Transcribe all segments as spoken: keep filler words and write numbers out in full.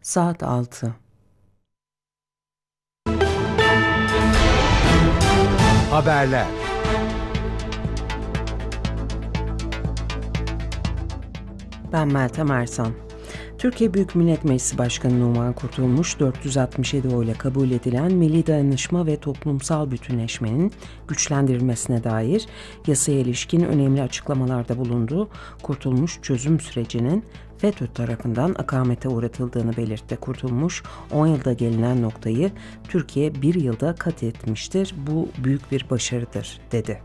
Saat altı. Haberler. Ben Meltem Ersan. Türkiye Büyük Millet Meclisi Başkanı Numan Kurtulmuş, dört yüz altmış yedi oyla kabul edilen Milli Dayanışma ve Toplumsal Bütünleşmenin güçlendirilmesine dair yasaya ilişkin önemli açıklamalarda bulundu. Kurtulmuş, çözüm sürecinin FETÖ tarafından akamete uğratıldığını belirtti. Kurtulmuş, on yılda gelinen noktayı Türkiye bir yılda kat etmiştir. Bu büyük bir başarıdır, dedi.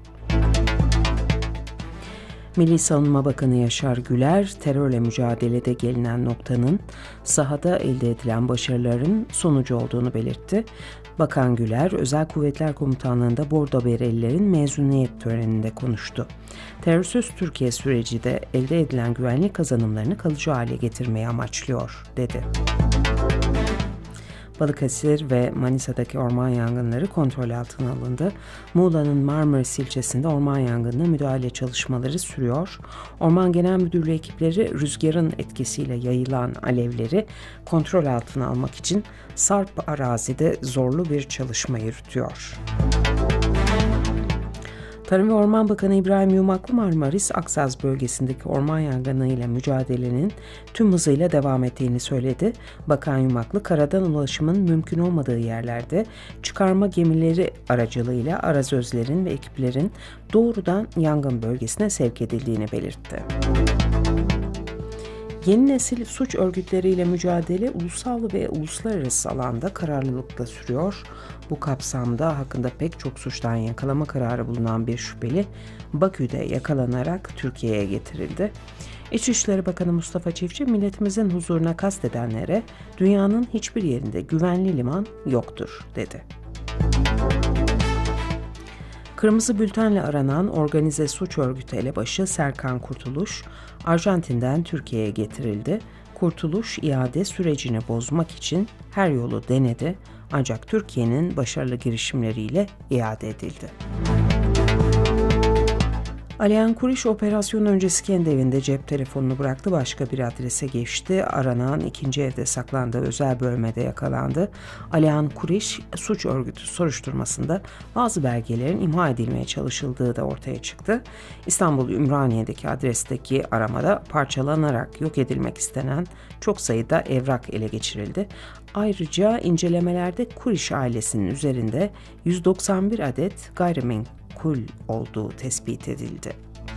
Milli Savunma Bakanı Yaşar Güler, terörle mücadelede gelinen noktanın sahada elde edilen başarıların sonucu olduğunu belirtti. Bakan Güler, Özel Kuvvetler Komutanlığı'nda Bordo Berelilerin mezuniyet töreninde konuştu. Terörsüz Türkiye süreci de elde edilen güvenlik kazanımlarını kalıcı hale getirmeyi amaçlıyor, dedi. Balıkesir ve Manisa'daki orman yangınları kontrol altına alındı. Muğla'nın Marmaris ilçesinde orman yangınına müdahale çalışmaları sürüyor. Orman Genel Müdürlüğü ekipleri rüzgarın etkisiyle yayılan alevleri kontrol altına almak için sarp arazide zorlu bir çalışma yürütüyor. Tarım ve Orman Bakanı İbrahim Yumaklı, Marmaris, Aksaz bölgesindeki orman yangınıyla mücadelenin tüm hızıyla devam ettiğini söyledi. Bakan Yumaklı, karadan ulaşımın mümkün olmadığı yerlerde çıkarma gemileri aracılığıyla arazözlerin ve ekiplerin doğrudan yangın bölgesine sevk edildiğini belirtti. Yeni nesil suç örgütleriyle mücadele ulusal ve uluslararası alanda kararlılıkla sürüyor. Bu kapsamda hakkında pek çok suçtan yakalama kararı bulunan bir şüpheli Bakü'de yakalanarak Türkiye'ye getirildi. İçişleri Bakanı Mustafa Çiftçi, milletimizin huzuruna kastedenlere dünyanın hiçbir yerinde güvenli liman yoktur, dedi. Kırmızı bültenle aranan organize suç örgütü elebaşı Serkan Kurtuluş, Arjantin'den Türkiye'ye getirildi. Kurtuluş, iade sürecini bozmak için her yolu denedi, ancak Türkiye'nin başarılı girişimleriyle iade edildi. Alihan Kuriş, operasyon öncesi kendi evinde cep telefonunu bıraktı, başka bir adrese geçti. Aranan ikinci evde saklandığı özel bölmede yakalandı. Alihan Kuriş, suç örgütü soruşturmasında bazı belgelerin imha edilmeye çalışıldığı da ortaya çıktı. İstanbul Ümraniye'deki adresteki aramada parçalanarak yok edilmek istenen çok sayıda evrak ele geçirildi. Ayrıca incelemelerde Kuriş ailesinin üzerinde yüz doksan bir adet gayrimenkul kul olduğu tespit edildi.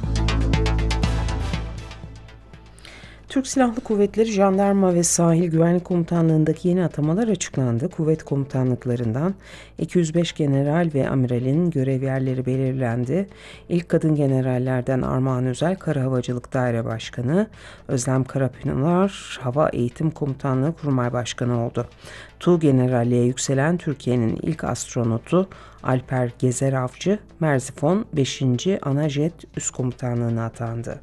Türk Silahlı Kuvvetleri, Jandarma ve Sahil Güvenlik Komutanlığı'ndaki yeni atamalar açıklandı. Kuvvet komutanlıklarından iki yüz beş general ve amiralin görev yerleri belirlendi. İlk kadın generallerden Armağan Özel, Kara Havacılık Daire Başkanı, Özlem Karapınar, Hava Eğitim Komutanlığı Kurmay Başkanı oldu. Tuğ generalliğe yükselen Türkiye'nin ilk astronotu Alper Gezer Avcı, Merzifon beşinci Anajet Üst Komutanlığı'na atandı.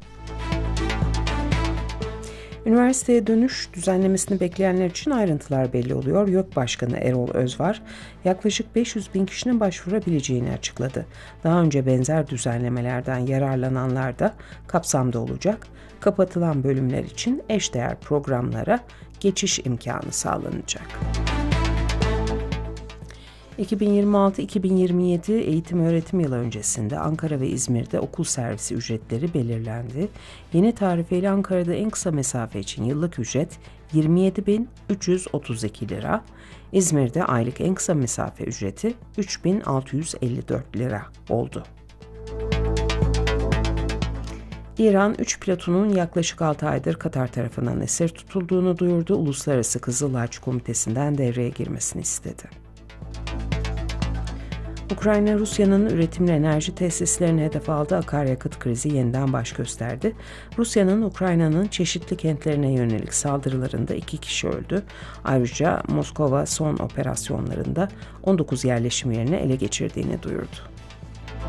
Üniversiteye dönüş düzenlemesini bekleyenler için ayrıntılar belli oluyor. YÖK Başkanı Erol Özvar, yaklaşık beş yüz bin kişinin başvurabileceğini açıkladı. Daha önce benzer düzenlemelerden yararlananlar da kapsamda olacak. Kapatılan bölümler için eşdeğer programlara geçiş imkanı sağlanacak. iki bin yirmi altı iki bin yirmi yedi eğitim öğretim yılı öncesinde Ankara ve İzmir'de okul servisi ücretleri belirlendi. Yeni tarifeyle Ankara'da en kısa mesafe için yıllık ücret yirmi yedi bin üç yüz otuz iki lira, İzmir'de aylık en kısa mesafe ücreti üç bin altı yüz elli dört lira oldu. İran, üç pilotunun yaklaşık altı aydır Katar tarafından esir tutulduğunu duyurdu. Uluslararası Kızıl Haç Komitesi'nden devreye girmesini istedi. Ukrayna, Rusya'nın üretimli enerji tesislerini hedef aldı. Akaryakıt krizi yeniden baş gösterdi. Rusya'nın Ukrayna'nın çeşitli kentlerine yönelik saldırılarında iki kişi öldü. Ayrıca Moskova son operasyonlarında on dokuz yerleşim yerini ele geçirdiğini duyurdu.